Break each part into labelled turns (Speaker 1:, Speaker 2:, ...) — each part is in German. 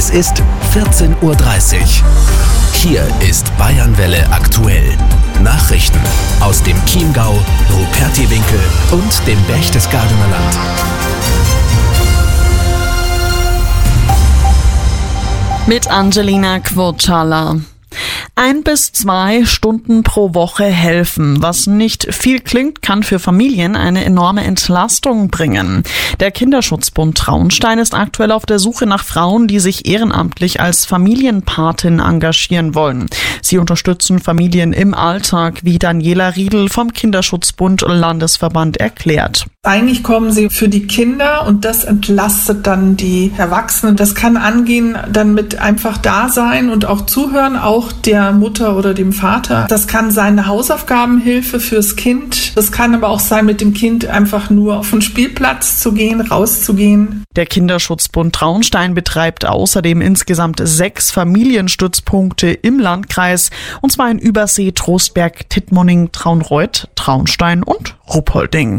Speaker 1: Es ist 14:30 Uhr. Hier ist Bayernwelle aktuell. Nachrichten aus dem Chiemgau, Rupertiwinkel und dem Berchtesgadener Land.
Speaker 2: Mit Angelina Quocala. 1 bis 2 Stunden pro Woche helfen. Was nicht viel klingt, kann für Familien eine enorme Entlastung bringen. Der Kinderschutzbund Traunstein ist aktuell auf der Suche nach Frauen, die sich ehrenamtlich als Familienpatin engagieren wollen. Sie unterstützen Familien im Alltag, wie Daniela Riedl vom Kinderschutzbund Landesverband erklärt.
Speaker 3: Eigentlich kommen sie für die Kinder und das entlastet dann die Erwachsenen. Das kann angehen dann mit einfach da sein und auch zuhören, auch der Mutter oder dem Vater. Das kann sein eine Hausaufgabenhilfe fürs Kind. Das kann aber auch sein, mit dem Kind einfach nur auf den Spielplatz zu gehen, rauszugehen.
Speaker 2: Der Kinderschutzbund Traunstein betreibt außerdem insgesamt 6 Familienstützpunkte im Landkreis, und zwar in Übersee, Trostberg, Tittmoning, Traunreut, Traunstein und Ruppolding.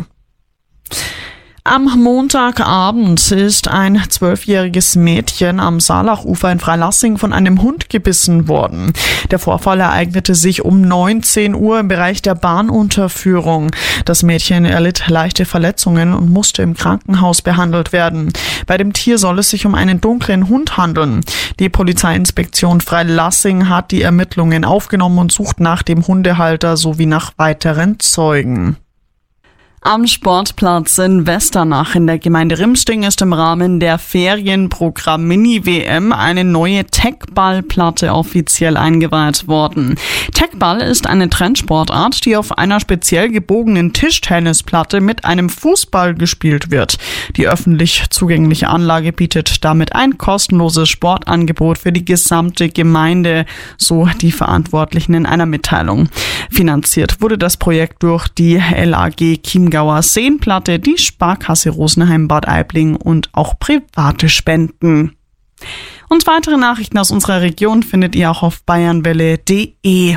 Speaker 2: Am Montagabend ist ein 12-jähriges Mädchen am Saalachufer in Freilassing von einem Hund gebissen worden. Der Vorfall ereignete sich um 19 Uhr im Bereich der Bahnunterführung. Das Mädchen erlitt leichte Verletzungen und musste im Krankenhaus behandelt werden. Bei dem Tier soll es sich um einen dunklen Hund handeln. Die Polizeiinspektion Freilassing hat die Ermittlungen aufgenommen und sucht nach dem Hundehalter sowie nach weiteren Zeugen. Am Sportplatz in Westernach in der Gemeinde Rimsting ist im Rahmen der Ferienprogramm Mini-WM eine neue Teckballplatte offiziell eingeweiht worden. Teckball ist eine Trendsportart, die auf einer speziell gebogenen Tischtennisplatte mit einem Fußball gespielt wird. Die öffentlich zugängliche Anlage bietet damit ein kostenloses Sportangebot für die gesamte Gemeinde, so die Verantwortlichen in einer Mitteilung. Finanziert wurde das Projekt durch die LAG Chiemgauer Seenplatte, die Sparkasse Rosenheim Bad Aibling und auch private Spenden. Und weitere Nachrichten aus unserer Region findet ihr auch auf bayernwelle.de.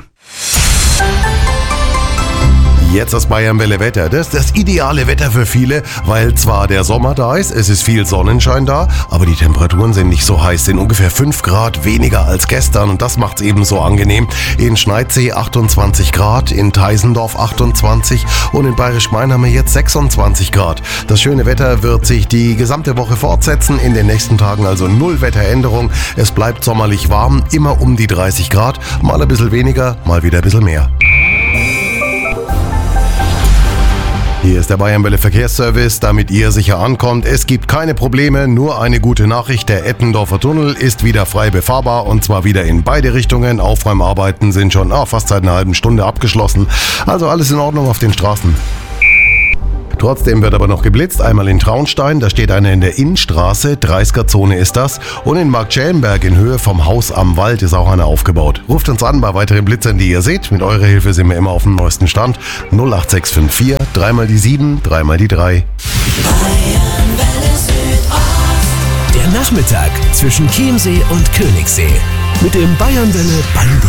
Speaker 4: Jetzt das Bayernwelle-Wetter. Das ist das ideale Wetter für viele, weil zwar der Sommer da ist, es ist viel Sonnenschein da, aber die Temperaturen sind nicht so heiß, sind ungefähr 5 Grad weniger als gestern und das macht's eben so angenehm. In Schneidsee 28 Grad, in Teisendorf 28 und in Bayerisch-Main haben wir jetzt 26 Grad. Das schöne Wetter wird sich die gesamte Woche fortsetzen, in den nächsten Tagen also 0 Wetteränderung. Es bleibt sommerlich warm, immer um die 30 Grad, mal ein bisschen weniger, mal wieder ein bisschen mehr. Hier ist der Bayernwelle Verkehrsservice, damit ihr sicher ankommt. Es gibt keine Probleme, nur eine gute Nachricht. Der Ettendorfer Tunnel ist wieder frei befahrbar und zwar wieder in beide Richtungen. Aufräumarbeiten sind schon fast seit einer halben Stunde abgeschlossen. Also alles in Ordnung auf den Straßen. Trotzdem wird aber noch geblitzt, einmal in Traunstein, da steht einer in der Innenstraße, 30er-Zone ist das, und in Marktschellenberg in Höhe vom Haus am Wald ist auch einer aufgebaut. Ruft uns an bei weiteren Blitzern, die ihr seht, mit eurer Hilfe sind wir immer auf dem neuesten Stand. 08654 3 die 7, 3 die 3.
Speaker 1: Der Nachmittag zwischen Chiemsee und Königssee mit dem Bayernwelle Bango.